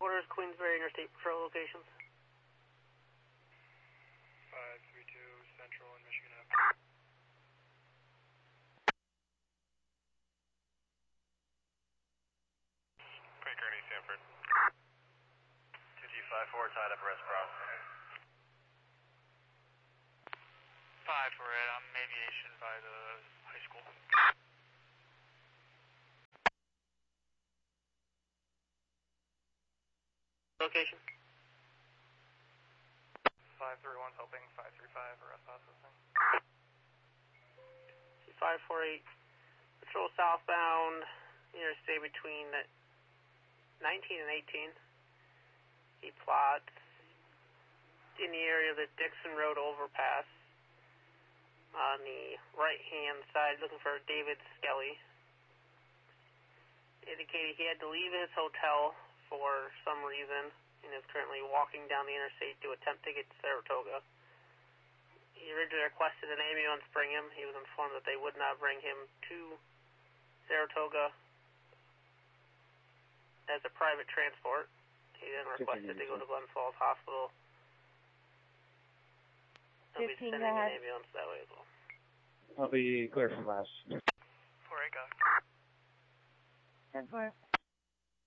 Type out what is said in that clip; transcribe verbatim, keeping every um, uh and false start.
Orders Queensbury Interstate Patrol locations. five three two Central and Michigan Avenue. Queen Kearney, Sanford. two G five four, tied up arrest process. five for it, I'm aviation by the high school. Location. five three one helping, five three five arrest processing. five four eight, patrol southbound, interstate between nineteen and eighteen. He plots in the area of the Dixon Road overpass on the right-hand side, looking for David Skelly. Indicated he had to leave his hotel for some reason and is currently walking down the interstate to attempt to get to Saratoga. He originally requested an ambulance bring him. He was informed that they would not bring him to Saratoga as a private transport. He then requested to go to Glens Falls Hospital. They'll be sending an ambulance that way as well. I'll be clear from last. four eight, go. ten four.